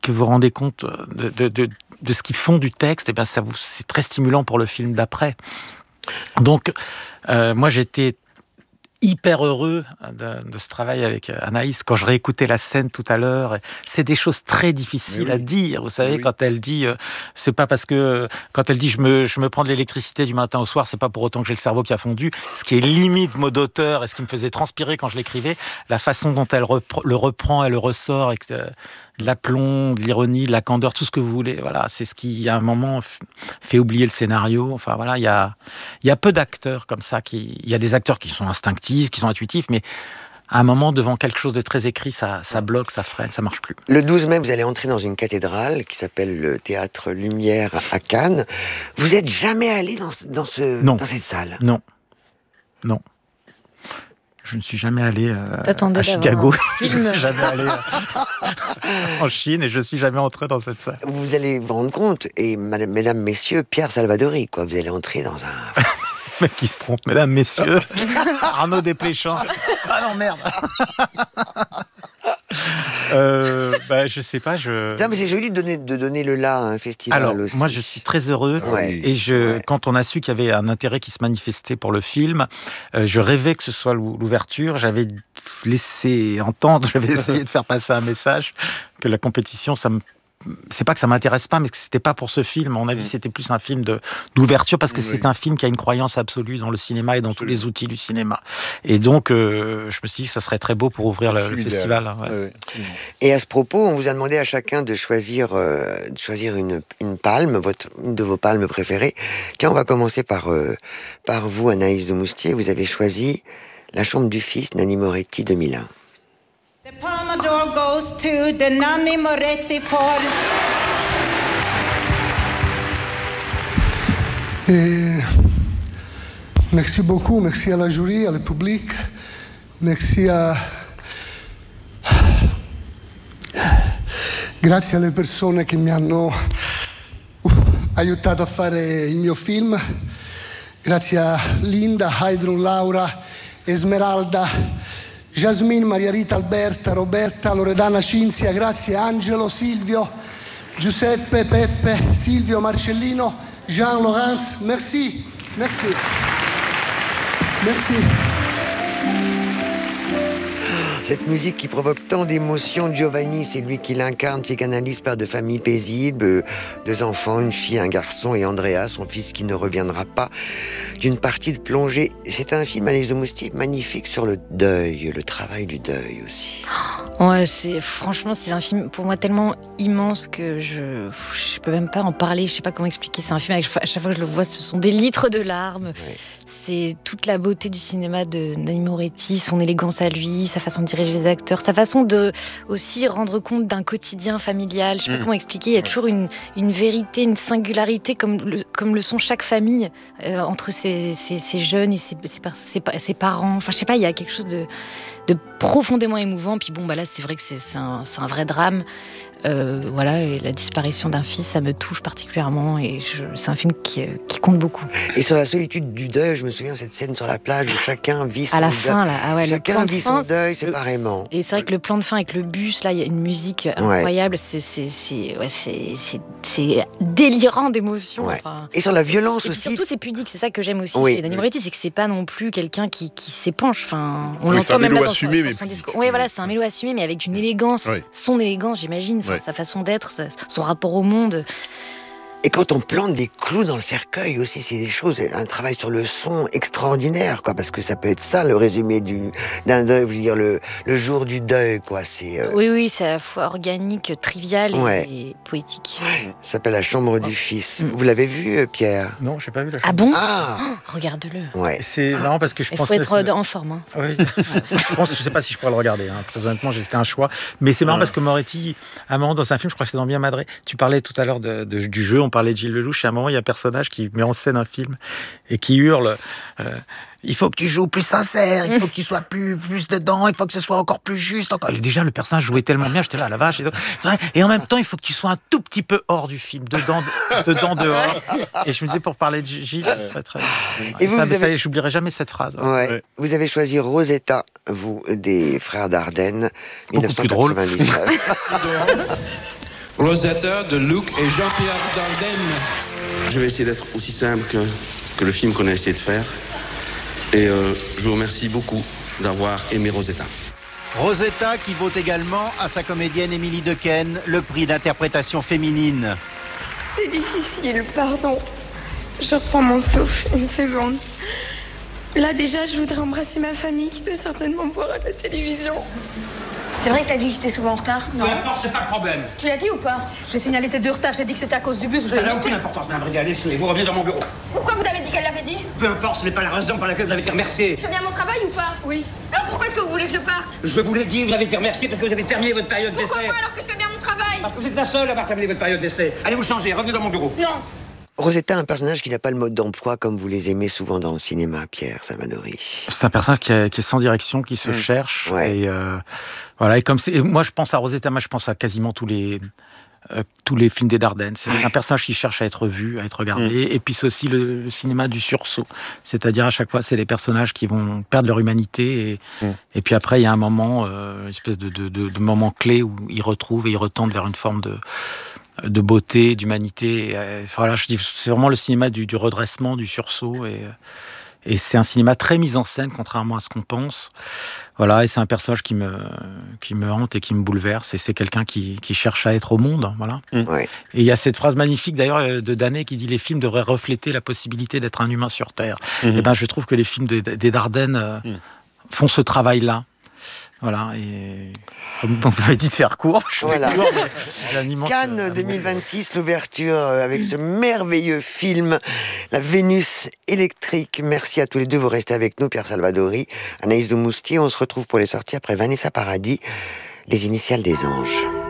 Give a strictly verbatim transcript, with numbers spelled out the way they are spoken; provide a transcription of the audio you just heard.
que vous vous rendez compte de, de, de, de ce qu'ils font du texte, et bien ça vous, c'est très stimulant pour le film d'après. Donc, euh, moi j'étais hyper heureux de, de ce travail avec Anaïs. Quand je réécoutais la scène tout à l'heure, c'est des choses très difficiles oui. à dire. Vous savez, oui. quand elle dit, euh, c'est pas parce que quand elle dit je me je me prends de l'électricité du matin au soir, c'est pas pour autant que j'ai le cerveau qui a fondu. Ce qui est limite mot d'auteur et ce qui me faisait transpirer quand je l'écrivais, la façon dont elle repre- le reprend, elle le ressort avec euh, de l'aplomb, de l'ironie, de la candeur, tout ce que vous voulez. Voilà, c'est ce qui à un moment f- fait oublier le scénario. Enfin voilà, il y a il y a peu d'acteurs comme ça qui, il y a des acteurs qui sont instinctifs, qui sont intuitifs, mais à un moment, devant quelque chose de très écrit, ça, ça bloque, ça freine, ça marche plus. Le douze mai, vous allez entrer dans une cathédrale qui s'appelle le Théâtre Lumière à Cannes. Vous êtes jamais allé dans, dans, ce, non. dans cette salle? Non. Non. Je ne suis jamais allé euh, à Chicago. Je ne suis jamais allé euh, en Chine et je ne suis jamais entré dans cette salle. Vous allez vous rendre compte, et madame, mesdames, messieurs, Pierre Salvadori, quoi. Vous allez entrer dans un... mec qui se trompe, mesdames, messieurs. Arnaud Desplechin. Ah non, merde. euh, bah, je sais pas, je... Non, mais c'est joli de donner, de donner le là à un festival. Alors, aussi. moi, je suis très heureux. Ouais. Et je, ouais. quand on a su qu'il y avait un intérêt qui se manifestait pour le film, euh, je rêvais que ce soit l'ouverture. J'avais laissé entendre, j'avais essayé de faire passer un message que la compétition, ça me... c'est pas que ça m'intéresse pas, mais que c'était pas pour ce film. À mon avis, c'était plus un film de, d'ouverture, parce que oui. c'est un film qui a une croyance absolue dans le cinéma et dans tous les outils du cinéma. Et donc, euh, je me suis dit que ça serait très beau pour ouvrir le, le festival. Ouais. Ouais. Et à ce propos, on vous a demandé à chacun de choisir, euh, de choisir une, une palme, votre, une de vos palmes préférées. Tiens, on va commencer par, euh, par vous, Anaïs de Moustier. Vous avez choisi La chambre du fils, Nanni Moretti, deux mille un. The Palme d'Or goes to the Nanni Moretti for... Et merci beaucoup, merci à la jury, al public, merci a... Grazie alle persone che mi hanno aiutato a fare il mio film, grazie a Linda, Heidrun, Laura, Esmeralda, Jasmine, Maria Rita, Alberta, Roberta, Loredana, Cinzia, grazie Angelo, Silvio, Giuseppe, Peppe, Silvio, Marcellino, Jean, Laurence, merci, merci, merci. Cette musique qui provoque tant d'émotions, Giovanni, c'est lui qui l'incarne, psychanalyste, père de famille paisible, deux enfants, une fille, un garçon, et Andrea, son fils qui ne reviendra pas d'une partie de plongée. C'est un film, Anaïs de Moustier, magnifique sur le deuil, le travail du deuil aussi. Ouais, c'est, franchement, c'est un film pour moi tellement immense que je je peux même pas en parler, je sais pas comment expliquer. C'est un film, avec, à chaque fois que je le vois, ce sont des litres de larmes. Ouais. C'est toute la beauté du cinéma de Nanni Moretti, son élégance à lui, sa façon de diriger les acteurs, sa façon de aussi rendre compte d'un quotidien familial. Je sais pas mmh. comment expliquer. Il y a toujours une, une vérité, une singularité, comme le, comme le sont chaque famille, euh, entre ses, ses, ses jeunes et ses, ses, ses, ses parents. Enfin, je sais pas, il y a quelque chose de, de profondément émouvant. Puis bon, bah là, c'est vrai que c'est, c'est, un, c'est un vrai drame. Euh, voilà, et la disparition d'un fils, ça me touche particulièrement et je, c'est un film qui, qui compte beaucoup. Et sur la solitude du deuil, je me souviens de cette scène sur la plage où chacun vit son à la deuil. Fin, là, ah ouais, chacun vit fin, son deuil le... séparément. Et c'est vrai que le plan de fin avec le bus, là, il y a une musique incroyable. Ouais. C'est, c'est, c'est, ouais, c'est, c'est, c'est délirant d'émotion. Ouais. Enfin. Et sur la violence et aussi. Surtout, c'est pudique. C'est ça que j'aime aussi. Oui. Et Nanni Moretti, c'est que c'est pas non plus quelqu'un qui, qui s'épanche. Enfin, on oui, l'entend même là dans assumé, son, mais... dans son discours. Oui, voilà, c'est un mélo assumé, mais avec une élégance, oui. son élégance, j'imagine, enfin, oui. sa façon d'être. Son rapport au monde. Et quand on plante des clous dans le cercueil aussi, c'est des choses, un travail sur le son extraordinaire, quoi, parce que ça peut être ça le résumé du, d'un deuil, je veux dire le, le jour du deuil, quoi. C'est euh... oui, oui, c'est à la fois organique, trivial ouais. et poétique. Ouais. Ça s'appelle La chambre oh. du fils. Mm. Vous l'avez vu, Pierre? Non, j'ai pas vu La chambre. Ah bon? Ah, oh, regarde-le. Ouais. C'est marrant parce que je pense. Il faut être en forme. Hein. Oui. je pense, je sais pas si je pourrais le regarder. Hein. Très honnêtement, c'était un choix. Mais c'est marrant ouais. parce que Moretti, à un moment dans un film, je crois que c'est dans Bien Madré. Tu parlais tout à l'heure de, de, du jeu. On parlait de Gilles Lelouch. À un moment, il y a un personnage qui met en scène un film et qui hurle euh, il faut que tu joues plus sincère, il faut que tu sois plus, plus dedans, il faut que ce soit encore plus juste. Encore. Et déjà, le personnage jouait tellement bien, j'étais là, la vache. Et, vrai, et en même temps, il faut que tu sois un tout petit peu hors du film, dedans, dedans dehors. Et je me disais, pour parler de Gilles, ce serait très. Et, et vous, ça, vous avez... ça, j'oublierai jamais cette phrase. Ouais. Ouais. Vous avez choisi Rosetta, vous, des Frères Dardenne, beaucoup plus drôle. Rosetta de Luc et Jean-Pierre Dardenne. Je vais essayer d'être aussi simple que, que le film qu'on a essayé de faire. Et euh, je vous remercie beaucoup d'avoir aimé Rosetta. Rosetta qui vaut également à sa comédienne Émilie Dequesne le prix d'interprétation féminine. C'est difficile, pardon. Je reprends mon souffle une seconde. Là déjà, je voudrais embrasser ma famille qui doit certainement me voir à la télévision. C'est vrai que t'as dit que j'étais souvent en retard? Non, non, c'est pas le problème. Tu l'as dit ou pas? J'ai signalé tes deux retards, j'ai dit que c'était à cause du bus. Ça n'a aucune importance, madame Brigade, laissez, vous revenez dans mon bureau. Pourquoi vous avez dit qu'elle l'avait dit? Peu importe, ce n'est pas la raison pour laquelle vous avez dit remercier. Je fais bien mon travail ou pas? Oui. Alors pourquoi est-ce que vous voulez que je parte? Je vous l'ai dit, vous avez dit remercier parce que vous avez terminé votre période d'essai. Pourquoi pas alors que je fais bien mon travail? Parce que vous êtes la seule à avoir terminé votre période d'essai. Allez vous changer, revenez dans mon bureau. Non. Rosetta, un personnage qui n'a pas le mode d'emploi comme vous les aimez souvent dans le cinéma, Pierre Salvadori. C'est un personnage qui, est, qui est sans direction, qui se mmh. cherche. Ouais. Et euh, voilà. Et comme c'est, et moi, je pense à Rosetta, moi, je pense à quasiment tous les euh, tous les films des Dardennes. C'est un personnage qui cherche à être vu, à être regardé. Mmh. Et puis c'est aussi le, le cinéma du sursaut. C'est-à-dire à chaque fois, c'est les personnages qui vont perdre leur humanité. Et, mmh. et puis après, il y a un moment, euh, une espèce de, de, de, de moment clé où ils retrouvent et ils retendent vers une forme de de beauté, d'humanité. Enfin, voilà, je dis, c'est vraiment le cinéma du, du redressement, du sursaut, et, et c'est un cinéma très mis en scène, contrairement à ce qu'on pense. Voilà, et c'est un personnage qui me, qui me hante et qui me bouleverse, et c'est quelqu'un qui, qui cherche à être au monde, voilà. Ouais. Et il y a cette phrase magnifique, d'ailleurs, de Danet, qui dit « Les films devraient refléter la possibilité d'être un humain sur Terre mmh. ». Et ben, je trouve que les films de, des Dardennes euh, mmh. font ce travail-là. Voilà, et comme vous m'avez dit de faire court, je voilà. fais court, mais immense, Cannes euh, deux mille vingt-six, l'ouverture avec ce merveilleux film, La Vénus électrique. Merci à tous les deux, vous restez avec nous, Pierre Salvadori, Anaïs de Moustier. On se retrouve pour les sorties après Vanessa Paradis, Les Initiales des Anges.